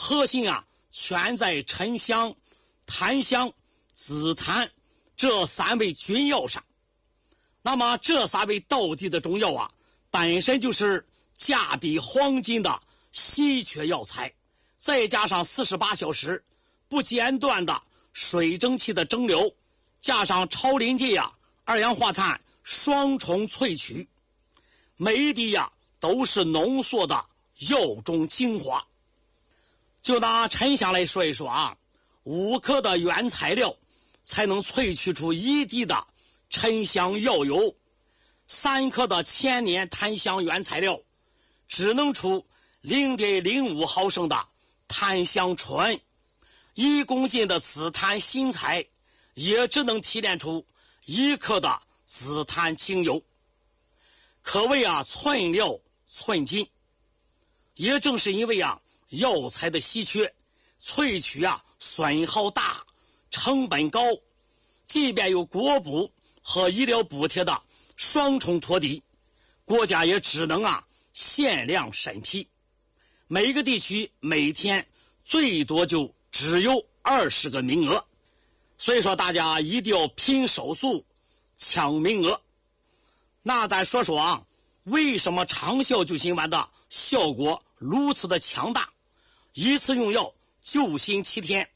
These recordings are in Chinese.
核心啊全在沉香、檀香、紫檀这3味君药上。那么这3味道地的中药啊，本身就是价比黄金的稀缺药材，再加上48小时不间断的水蒸气的蒸馏，加上超临界二氧化碳双重萃取，每一滴都是浓缩的药中精华。就拿沉香来说一说5克的原材料才能萃取出1滴的沉香药油，3克的千年檀香原材料只能出 0.05 毫升的檀香醇，1公斤的紫檀新材也只能提炼出1克的紫檀精油，可谓寸料寸金。也正是因为药材的稀缺，萃取损耗大，成本高，即便有国补和医疗补贴的双重托底，国家也只能限量审批，每个地区每天最多就只有20个名额，所以说大家一定要拼手速抢名额。那咱说说为什么长效救心丸的效果如此的强大，一次用药救心7天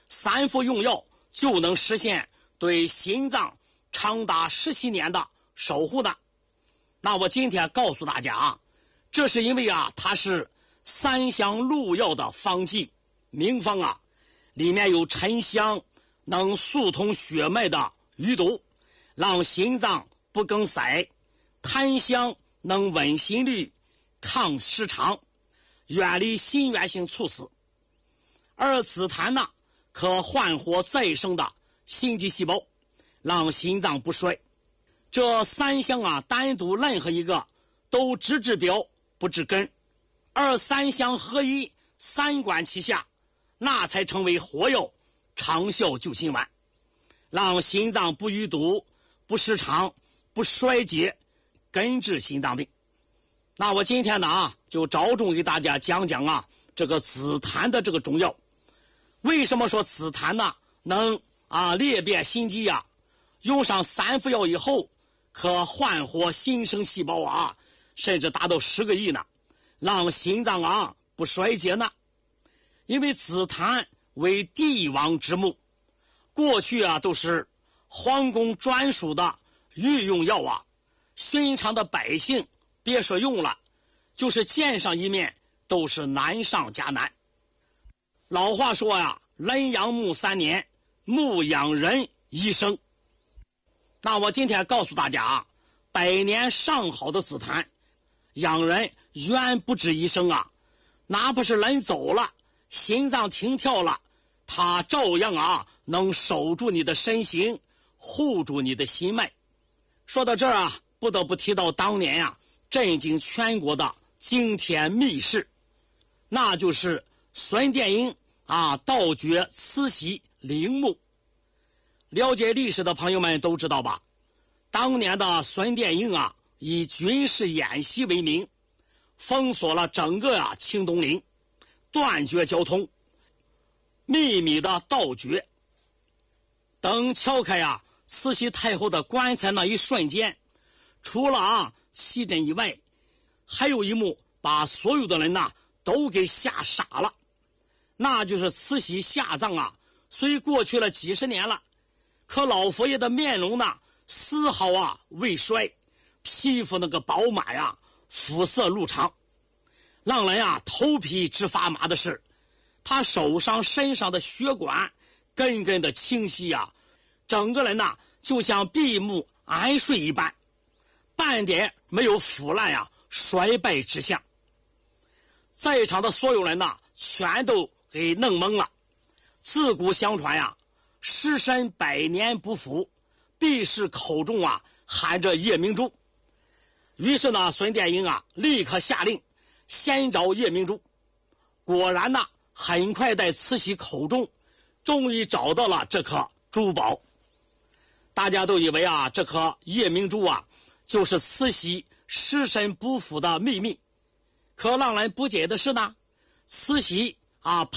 ，3服用药就能实现对心脏长达17年的守护呢？那我今天告诉大家这是因为它是3香鹿药的方剂，名方里面有沉香能疏通血脉的淤堵，让心脏不梗塞；檀香能稳心率、抗失常，远离心源性猝死；而紫檀呢，可焕活再生的心肌细胞，让心脏不衰。这3香单独任何一个都只治标不治根，而3香合一，3管齐下，那才成为活药，长效救心丸，让心脏不淤堵、不失常、不衰竭，根治心脏病。那我今天呢就着重给大家讲讲这个紫檀的这个中药。为什么说紫檀呢能裂变心肌用上3服药以后可焕活新生细胞甚至达到10个亿呢，让心脏不衰竭呢？因为紫檀为帝王之木，过去都是皇宫专属的御用药寻常的百姓别说用了，就是见上一面都是难上加难。老话说人养木3年，木养人1生。那我今天告诉大家100年上好的紫檀养人远不止1生哪怕是人走了，心脏停跳了，它照样能守住你的身形，护住你的心脉。说到这儿不得不提到当年震惊全国的惊天秘事，那就是孙殿英盗掘慈禧陵墓。了解历史的朋友们都知道吧，当年的孙殿英以军事演习为名，封锁了整个清东陵，断绝交通，秘密的盗掘。等敲开慈禧太后的棺材那一瞬间，除了奇珍以外，还有一幕把所有的人都给吓傻了，那就是慈禧下葬虽过去了几十年了，可老佛爷的面容丝毫未衰，皮肤那个饱满肤色露长。让人头皮直发麻的是，他手上身上的血管根根的清晰整个人就像闭目安睡一般，半点没有腐烂衰败之象。在场的所有人全都给弄懵了。自古相传尸身100年不腐，必是口中含着夜明珠。于是孙殿英立刻下令先找夜明珠。果然很快在慈禧口中终于找到了这颗珠宝。大家都以为这颗夜明珠就是慈禧尸身不腐的秘密。可让人不解的是呢，慈禧